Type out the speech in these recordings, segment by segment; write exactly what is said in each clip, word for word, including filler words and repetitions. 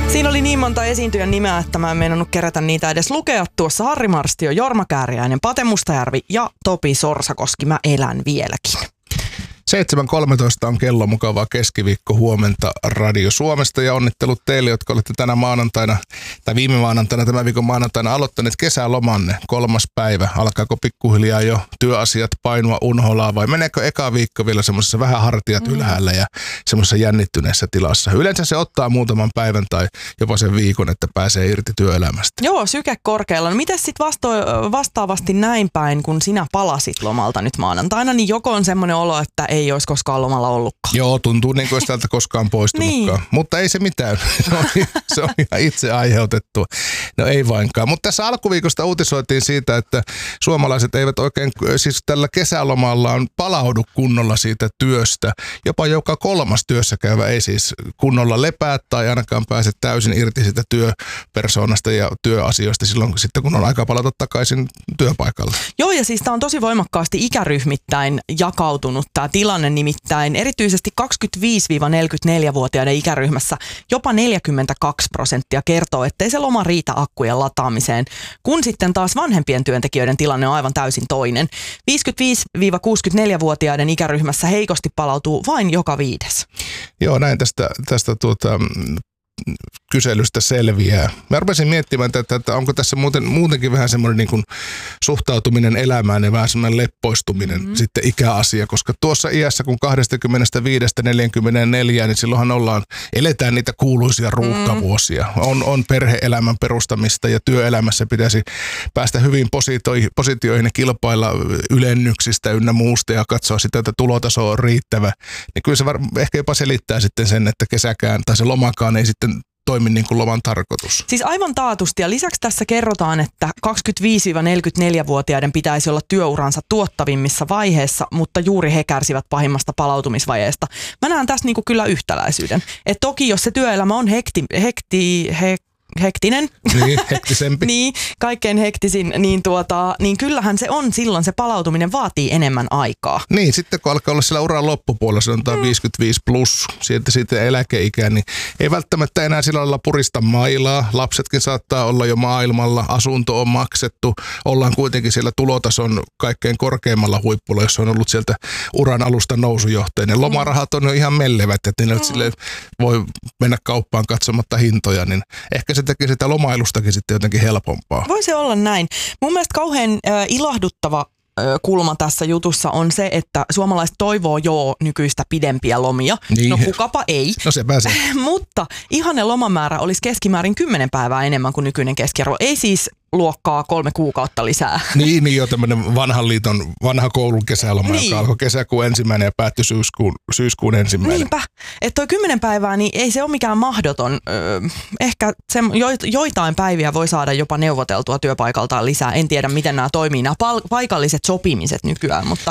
Siinä oli niin monta esiintyjän nimeä, että mä en meinannut kerätä niitä edes lukea. Tuossa Harri Marstio, Jorma Kääriäinen, Pate Mustajärvi ja Topi Sorsakoski. Mä elän vieläkin. seitsemän kolmetoista on kello, mukavaa keskiviikko huomenta Radio Suomesta ja onnittelut teille, jotka olette tänä maanantaina tai viime maanantaina, tämän viikon maanantaina aloittaneet kesälomanne. Kolmas päivä. Alkaako pikkuhiljaa jo työasiat painua unholaa vai meneekö eka viikko vielä semmoisessa vähän hartiat ylhäällä ja semmoisessa jännittyneessä tilassa? Yleensä se ottaa muutaman päivän tai jopa sen viikon, että pääsee irti työelämästä. Joo, syke korkealla. No mites sitten vasto- vastaavasti näin päin, kun sinä palasit lomalta nyt maanantaina, niin joko on semmoinen olo, että ei olisi koskaan lomalla ollutkaan. Joo, tuntuu niin kuin olisi täältä koskaan poistunutkaan. Niin. Mutta ei se mitään. Se on, se on ihan itse aiheutettu. No ei vainkaan. Mutta tässä alkuviikosta uutisoitiin siitä, että suomalaiset eivät oikein siis tällä kesälomallaan palaudu kunnolla siitä työstä. Jopa joka kolmas työssä käyvä ei siis kunnolla lepää tai ainakaan pääse täysin irti siitä työpersoonasta ja työasioista silloin sitten, kun on aika palata takaisin työpaikalle. Joo, ja siis tämä on tosi voimakkaasti ikäryhmittäin jakautunut tämä tilanne, nimittäin erityisesti kaksikymmentäviisi–neljäkymmentäneljä-vuotiaiden ikäryhmässä jopa neljäkymmentäkaksi prosenttia kertoo, ettei se loma riitä akkujen lataamiseen, kun sitten taas vanhempien työntekijöiden tilanne on aivan täysin toinen. viisikymmentäviisi–kuusikymmentäneljä-vuotiaiden ikäryhmässä heikosti palautuu vain joka viides. Joo, näin tästä, tästä tuota, kyselystä selviää. Mä rupesin miettimään, että, että onko tässä muuten, muutenkin vähän semmoinen niin kuin suhtautuminen elämään ja vähän semmoinen leppoistuminen mm-hmm. sitten ikäasia, koska tuossa iässä kun kaksikymmentäviisi–neljäkymmentäneljä, niin silloinhan ollaan, eletään niitä kuuluisia ruuhkavuosia. Mm-hmm. On, on perhe-elämän perustamista ja työelämässä pitäisi päästä hyvin positioihin, positioihin ja kilpailla ylennyksistä ynnä muusta ja katsoa sitä, että tulotaso on riittävä. Niin kyllä se var, ehkä jopa selittää sitten sen, että kesäkään tai se lomakaan ei sitten toimi niin kuin loman tarkoitus. Siis aivan taatusti, ja lisäksi tässä kerrotaan, että kaksikymmentäviisi–neljäkymmentäneljä-vuotiaiden pitäisi olla työuransa tuottavimmissa vaiheessa, mutta juuri he kärsivät pahimmasta palautumisvajeesta. Mä näen tässä niin kuin kyllä yhtäläisyyden. Et toki jos se työelämä on hekti, hekti, hekti hektinen, niin, hektisempi. niin, kaikkein hektisin, niin, tuota, niin kyllähän se on silloin, se palautuminen vaatii enemmän aikaa. Niin, sitten kun alkaa olla siellä uran loppupuolella, se on mm. viisikymmentäviisi plus, sieltä sitten eläkeikään, niin ei välttämättä enää sillä lailla purista mailaa. Lapsetkin saattaa olla jo maailmalla, asunto on maksettu, ollaan kuitenkin siellä tulotason kaikkein korkeimmalla huippulla, jos on ollut sieltä uran alusta nousujohtainen. Lomarahat on jo ihan mellevät, että ne mm. sille voi mennä kauppaan katsomatta hintoja, niin ehkä se tekee sitä lomailustakin sitten jotenkin helpompaa. Voi se olla näin. Mun mielestä kauhean äh, ilahduttava äh, kulma tässä jutussa on se, että suomalaiset toivoo jo nykyistä pidempiä lomia. Niin. No kukapa ei. No se pääsee. Mutta ihanne lomamäärä olisi keskimäärin kymmenen päivää enemmän kuin nykyinen keskiarvo. Ei siis luokkaa kolme kuukautta lisää. Niin, niin jo tämmöinen vanhan liiton, vanha koulun kesäloma, niin. Joka alkoi kesäkuun ensimmäinen ja päättyi syyskuun, syyskuun ensimmäinen. Niinpä. Että toi kymmenen päivää, niin ei se ole mikään mahdoton. Öö, ehkä se, jo, joitain päiviä voi saada jopa neuvoteltua työpaikaltaan lisää. En tiedä, miten nämä toimii, nämä pal- paikalliset sopimiset nykyään, mutta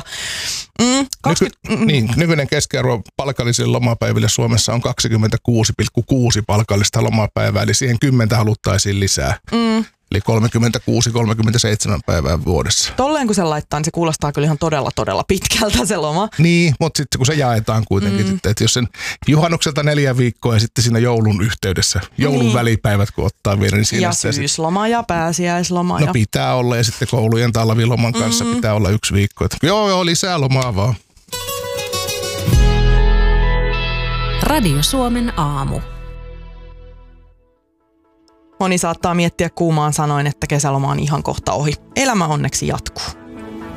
mm, kaksikymmentä, Nyky, mm. niin, nykyinen keskiarvo palkallisille lomapäiville Suomessa on kaksikymmentäkuusi pilkku kuusi palkallista lomapäivää, eli siihen kymmentä haluttaisiin lisää. Mm. Eli kolmekymmentäkuusi kolmekymmentäseitsemän päivää vuodessa. Tolleen kun se laittaa, niin se kuulostaa kyllä ihan todella, todella pitkältä se loma. Niin, mutta sitten kun se jaetaan kuitenkin, mm. että jos sen juhannukselta neljä viikkoa ja sitten siinä joulun yhteydessä, joulun niin. välipäivät kun ottaa vielä, niin siinä ja syysloma ja pääsiäisloma. No ja... pitää olla ja sitten koulujen talviloman kanssa mm-hmm. pitää olla yksi viikko. Että joo, joo, lisää lomaa vaan. Radio Suomen aamu. Moni saattaa miettiä kuumaan sanoin, että kesäloma on ihan kohta ohi. Elämä onneksi jatkuu.